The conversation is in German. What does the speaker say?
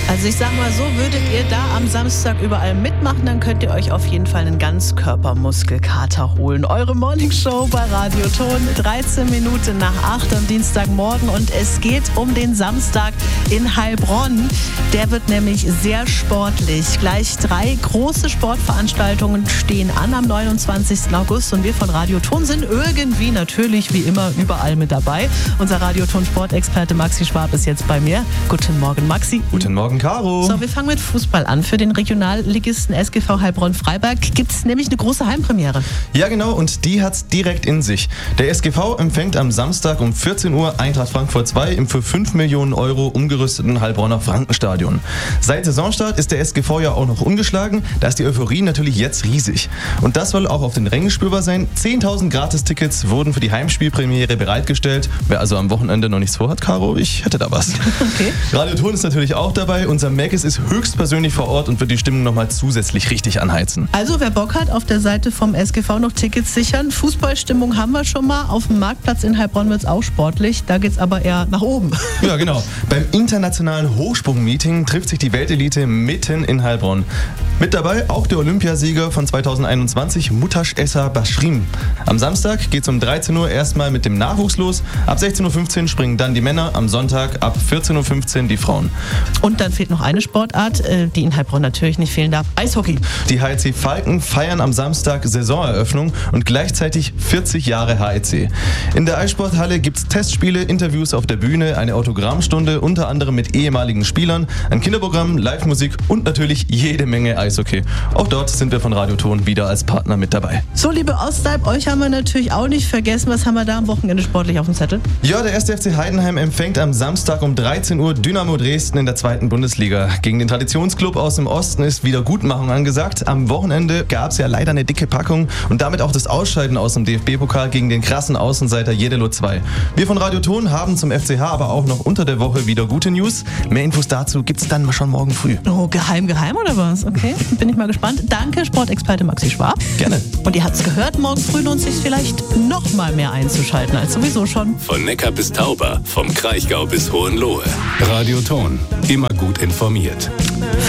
Also ich sag mal so, würdet ihr da am Samstag überall mitmachen, dann könnt ihr euch auf jeden Fall einen Ganzkörpermuskelkater holen. Eure Morningshow bei Radio Ton, 13 Minuten nach 8 am Dienstagmorgen und es geht um den Samstag in Heilbronn. Der wird nämlich sehr sportlich. Gleich 3 große Sportveranstaltungen stehen an am 29. August und wir von Radio Ton sind irgendwie natürlich wie immer überall mit dabei. Unser Radio Ton Sportexperte Maxi Schwab ist jetzt bei mir. Guten Morgen Maxi. Guten Morgen Caro. So, wir fangen mit Fußball an. Für den Regionalligisten SGV Heilbronn-Freiberg gibt es nämlich eine große Heimpremiere. Ja genau, und die hat's direkt in sich. Der SGV empfängt am Samstag um 14 Uhr Eintracht Frankfurt 2 im für 5 Millionen Euro umgerüsteten Heilbronner Frankenstadion. Seit Saisonstart ist der SGV ja auch noch ungeschlagen, da ist die Euphorie natürlich jetzt riesig. Und das soll auch auf den Rängen spürbar sein. 10.000 Gratis-Tickets wurden für die Heimspielpremiere bereitgestellt. Wer also am Wochenende noch nichts vorhat, Caro, ich hätte da was. Okay. Radio Ton ist natürlich auch dabei. Unser Mackes ist höchstpersönlich vor Ort und wird die Stimmung nochmal zusätzlich richtig anheizen. Also wer Bock hat, auf der Seite vom SGV noch Tickets sichern. Fußballstimmung haben wir schon mal. Auf dem Marktplatz in Heilbronn wird es auch sportlich. Da geht es aber eher nach oben. Ja, genau. Beim internationalen Hochsprung-Meeting trifft sich die Weltelite mitten in Heilbronn. Mit dabei auch der Olympiasieger von 2021, Mutaş Esa Bashrim. Am Samstag geht es um 13 Uhr erstmal mit dem Nachwuchs los. Ab 16.15 Uhr springen dann die Männer. Am Sonntag ab 14.15 Uhr die Frauen. Und dann fehlt noch eine Sportart, die in Heilbronn natürlich nicht fehlen darf. Eishockey. Die HEC Falken feiern am Samstag Saisoneröffnung und gleichzeitig 40 Jahre HEC. In der Eissporthalle gibt es Testspiele, Interviews auf der Bühne, eine Autogrammstunde, unter anderem mit ehemaligen Spielern, ein Kinderprogramm, Live-Musik und natürlich jede Menge Eishockey. Auch dort sind wir von Radio Ton wieder als Partner mit dabei. So, liebe Ostalb, euch haben wir natürlich auch nicht vergessen. Was haben wir da am Wochenende sportlich auf dem Zettel? Ja, der 1. FC Heidenheim empfängt am Samstag um 13 Uhr Dynamo Dresden in der 2. Bundesliga. Gegen den Traditionsclub aus dem Osten ist Wiedergutmachung angesagt. Am Wochenende gab es ja leider eine dicke Packung und damit auch das Ausscheiden aus dem DFB-Pokal gegen den krassen Außenseiter Jedelo 2. Wir von Radio Ton haben zum FCH aber auch noch unter der Woche wieder gute News. Mehr Infos dazu gibt's dann schon morgen früh. Oh, geheim oder was? Okay, bin ich mal gespannt. Danke, Sportexperte Maxi Schwab. Gerne. Und ihr habt's gehört, morgen früh lohnt es sich vielleicht noch mal mehr einzuschalten als sowieso schon. Von Neckar bis Tauber, vom Kraichgau bis Hohenlohe. Radio Ton, immer gut informiert.